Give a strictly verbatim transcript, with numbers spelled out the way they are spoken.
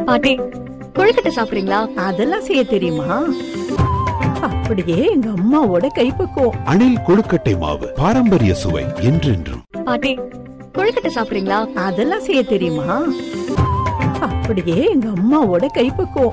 பாட்டி, கொழுக்கட்டை சாப்பிடுறீங்களா? அதெல்லாம் செய்ய தெரியுமா? அப்படியே எங்க அம்மாவோட கைப்பக்குவம். அணில் கொழுக்கட்டை மாவு, பாரம்பரிய சுவை என்றென்றும். பாட்டி, கொழுக்கட்டை சாப்பிடுறீங்களா? அதெல்லாம் செய்ய தெரியுமா? அப்படியே எங்க அம்மாவோட கைப்பக்குவம்.